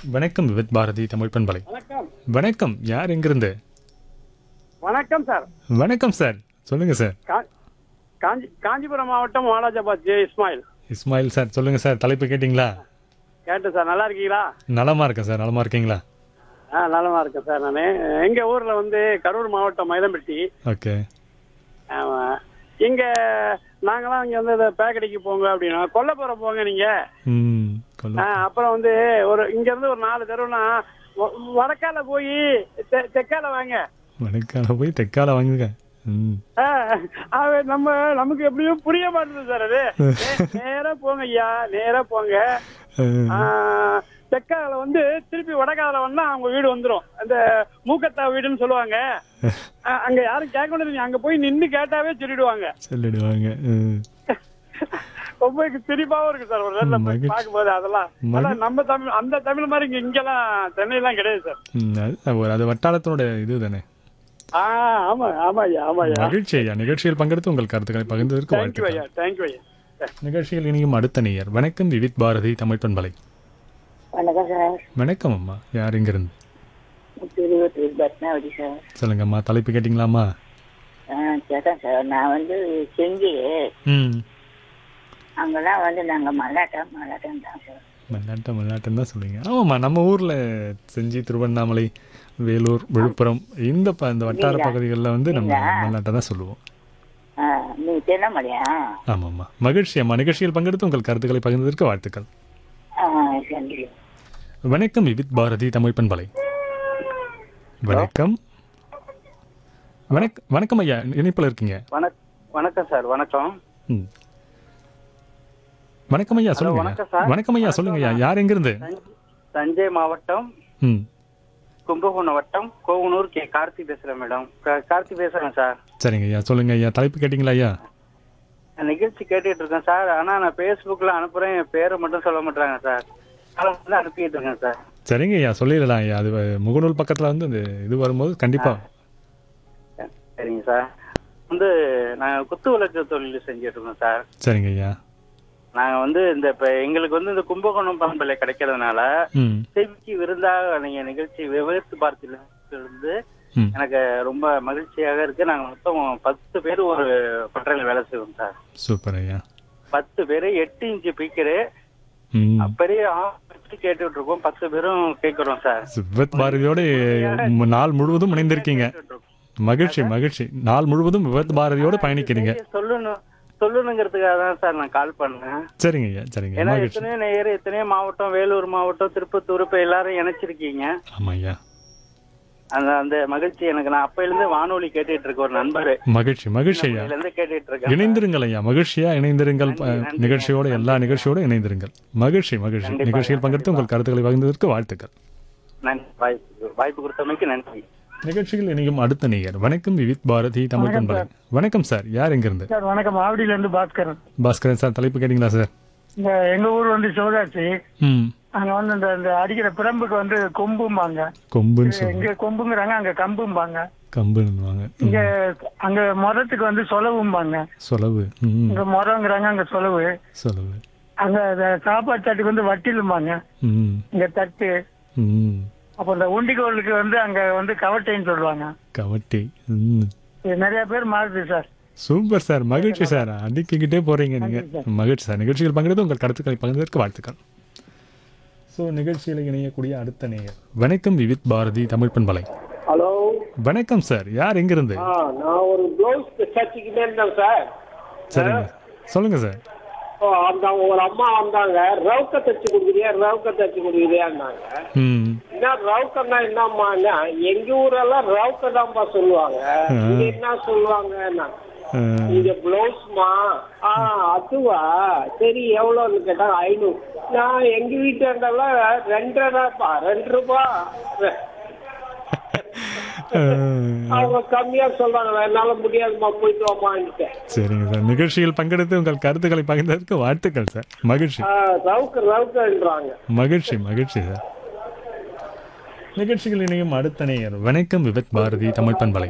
வணக்கம் விவித் பாரதி தமிழ் பண்பலை. வணக்கம். வணக்கம், யார் எங்கிருந்து? வணக்கம் சார். வணக்கம் சார், சொல்லுங்க சார். காஞ்சிபுரம் மாவட்டம் வாலாஜாபாத் ஜே இஸ்மாயில். இஸ்மாயில் சார், சொல்லுங்க சார். தலைப்பு கேட்டிங்களா? கேட்டேன் சார். நல்லா இருக்கீங்களா? நலமா இருக்கேன் சார். நலமா இருக்கீங்களா? நலமா இருக்கேன் சார். நான் எங்க ஊர்ல கரூர் மாவட்டம் மைதம்பட்டி. ஓகே. ஆமா. இங்க நாங்களாம் இங்க இந்த பேக்கடிக்கு போங்க அப்படின்னா கொல்லப்புறம் போங்க நீங்க. அப்புறம் இங்க இருந்து ஒரு 4 தெருவுனா வடக்கால போய் தெற்கால வாங்க. வடக்கால போய் தெற்கால வாங்குங்க. நமக்கு எப்படியும் புரிய மாட்டேங்குது சார். அது நேரா போங்க ஐயா, நேரா போங்க. தெற்கால திருப்பி வடக்கால வந்தா அவங்க வீடு வந்துரும். அந்த மூக்கத்தா வீடுன்னு சொல்லுவாங்க. அங்க யாரும் கேட்க முடியாது. அங்க போய் நின்னு கேட்டாவே சொல்லிடுவாங்க. ரொம்ப சிரிப்பாவும் இருக்கு சார். ஒரு நேரத்துல பாக்கும்போது அதெல்லாம் நம்ம தமிழ், அந்த தமிழ் மாதிரி இங்கெல்லாம் சென்னையெல்லாம் கிடையாது சார். அது வட்டாரத்தோட இது தானே. ஆமா ஆமா ஐயா, ஆமா ஐயா. மகிழ்ச்சி ஐயா. நிகழ்ச்சியில் பங்கெடுத்து உங்கள் கருத்துக்களை பகிர்ந்ததற்கு வாழ்த்துக்கள். தேங்க்யூ ஐயா. நிகழ்ச்சியில் இனியும் அடுத்த நேயர். வணக்கம் விவித் பாரதி தமிழ் பண்பலை. வணக்கம் சார். வணக்கம் அம்மா, யார் எங்கிருந்து? பத்மாவதி சார். சொல்லுங்க அம்மா, தலைப்பு கேட்டிங்களாம்மா? கேட்டேன் சார். நான் செஞ்சு அங்கெல்லாம் நாங்கள் மல்லாட்டம் தான் சார். மல்லாட்டம் தான் சொல்லுங்க. ஆமாம்மா, நம்ம ஊரில் செஞ்சி, திருவண்ணாமலை, வேலூர், விழுப்புரம் இந்த வட்டார பகுதிகளில் நம்ம மல்லாட்டம் தான் சொல்லுவோம். நீங்கள் தென்னமலையா? ஆமாம்மா. மகிழ்ச்சி அம்மா. நிகழ்ச்சியில் பங்கெடுத்து உங்கள் கருத்துக்களை பகிர்ந்ததற்கு வாழ்த்துக்கள். வணக்கம் விவித் பாரதி தமிழ் பண்பலை. வணக்கம். வணக்கம் ஐயா, இணைப்பில் இருக்கீங்க. வணக்கம் சார். வணக்கம். வணக்கம் ஐயா, சொல்லுங்க. வணக்கம் ஐயா, சொல்லுங்க ஐயா, யார் எங்கிருந்து? தஞ்சை மாவட்டம், கும்பகோணம் வட்டம், கோவனூர் கார்த்தி பேசுறேன் மேடம். கார்த்தி பேசுறேன் சார். சரிங்க ஐயா, சொல்லுங்க ஐயா. தலைப்பு கேட்டீங்களா ஐயா? நிகழ்ச்சி கேட்டுட்டு இருக்கேன் சார். ஆனா நான் பேஸ்புக்ல அனுப்புறேன், என் பேரை மட்டும் சொல்ல மாட்டாங்க சார். அனுப்பிட்டு இருக்கேன் சார். சரிங்க ஐயா, சொல்லிடலாம் ஐயா. அது முகநூல் பக்கத்துல இந்த இது வரும்போது கண்டிப்பா. சரிங்க சார். நாங்க குத்து விளக்கு தொழில் செஞ்சுட்டு இருக்கோம் சார். சரிங்க ஐயா. நாங்க இப்ப எங்களுக்கு இந்த கும்பகோணம் பண்பலை கிடைக்கிறதுனால செய்திக்கு விருந்தாக நீங்க நிகழ்ச்சி விவரித்து பார்த்திலிருந்து எனக்கு ரொம்ப மகிழ்ச்சியாக இருக்கு. நாங்க மொத்தம் 10 பேர் ஒரு பட்டறையில் வேலை செய்வோம் சார். சூப்பர் ஐயா. 10 பேரு 8 இன்ச்சு பீக்கரு பெரிய கேட்டுட்டு இருக்கோம். 10 பேரும் கேட்கிறோம் சார். விவித் பாரதியோட நாள் முழுவதும் இணைந்திருக்கீங்க. மகிழ்ச்சி மகிழ்ச்சி. நாள் முழுவதும் விவித் பாரதியோட பயணிக்கிறீங்க. சொல்லணுங்கிறதுக்காக தான் சார் நான் கால் பண்ணேன். சரிங்க ஐயா, சரிங்க. ஏன்னா எத்தனையோ நேயர், எத்தனையோ மாவட்டம், வேலூர் மாவட்டம், திருப்பத்தூர், இப்ப எல்லாரும் இணைச்சிருக்கீங்க. ஆமா ஐயா. அந்த மகிழ்ச்சி எனக்கு. நான் அப்பையிலிருந்து வானொலி கேட்டுட்டு இருக்க ஒரு நண்பர். மகிழ்ச்சி மகிழ்ச்சி ஐயா. கேட்டுட்டு இருக்கேன். இணைந்திருங்கள் ஐயா, மகிழ்ச்சியா இணைந்திருங்கள். நிகழ்ச்சியோட, எல்லா நிகழ்ச்சியோட இணைந்திருங்கள். மகிழ்ச்சி மகிழ்ச்சி. நிகழ்ச்சியில் பங்கெடுத்து உங்கள் கருத்துக்களை பகிர்ந்ததற்கு வாழ்த்துக்கள். நன்றி. வாய்ப்பு கொடுத்தமைக்கு நன்றி. நிகழ்ச்சியில் இணையும் அடுத்த நேயர். வணக்கம் விவித் பாரதி தமிழ் பண்பலை. வணக்கம் சார், யார் எங்கிருந்து? சார் வணக்கம். ஆவடியில இருந்து பாஸ்கரன். பாஸ்கரன் சார், தலைப்பு கேட்டீங்களா சார்? எங்க ஊர் சிவகாசி. அங்க இந்த அடிக்கிற பிரம்புக்கு கொம்பும்பாங்க. கொம்புன்னு இங்க கொம்புங்கிறாங்க, அங்க கம்பும்பாங்க. கம்புன்னுவாங்க. இங்க அங்க மரத்துக்கு சொலவும்பாங்க. சொலவு. இங்க மரங்கிறாங்க, அங்க சொலவு. சொலவு. அங்க சாப்பாடு தட்டுக்கு வட்டிலும்பாங்க. இங்க தட்டு. அப்ப இந்த உண்டிகோலுக்கு அங்க கவட்டைன்னு சொல்லுவாங்க. கவட்டை. நிறைய பேர் மாறுது சார். சூப்பர் சார், மகிழ்ச்சி சார். அடிக்கிட்டே போறீங்க நீங்க. மகிழ்ச்சி சார். நிகழ்ச்சியில் பங்கெடுத்து உங்கள் கருத்துக்களை பகிர்ந்ததற்கு வாழ்த்துக்கள். நிகழ்ச்சியில் இணையக்கூடிய அடுத்த நேயர். வணக்கம் விவித் பாரதி தமிழ் பண்பலை. ஹலோ. வணக்கம் சார், யார் எங்கிருந்து? நான் ஒரு ப்ளவுஸ் தச்சுக்கிட்டே இருந்தேன் சார். சரிங்க, சொல்லுங்க சார். ஒரு அம்மா வந்தாங்க. ரவுக்க தச்சு கொடுக்குறியான்னாங்க. என்ன ரவுக்கன்னா என்னம்மா? எங்க ஊரெல்லாம் ரவுக்க தான்ப்பா சொல்லுவாங்க. இங்க என்ன சொல்லுவாங்க? இங்க பிளவுஸ்மா. அதுவா? சரி, எவ்வளோன்னு கேட்டாங்க. 500. நான் எங்க வீட்டாண்டெல்லாம் 2 ரூபாய். அவங்க கம்மியா சொல்றாங்க. என்னால முடியாதுமா, போயிட்டு வாமான்னு. சரிங்க சார். நிகழ்ச்சியில் பங்கெடுத்து உங்கள் கருத்துக்களை பகிர்ந்ததற்கு வாழ்த்துக்கள் சார். மகிழ்ச்சி. ரவுக்கன்றாங்க. மகிழ்ச்சி மகிழ்ச்சி சார். நிகழ்ச்சிகள் இணையும் அடுத்த நேயர். வணக்கம் விவித் பாரதி தமிழ் பண்பலை.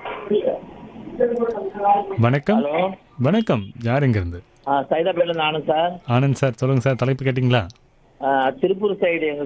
வணக்கம். வணக்கம், யார் எங்கிருந்து? சைதாப்பேட்டில இருந்து ஆனந்த் சார். ஆனந்த் சார், சொல்லுங்க சார். தலைப்பு கேட்டீங்களா? திருப்பூர் சைடு எங்க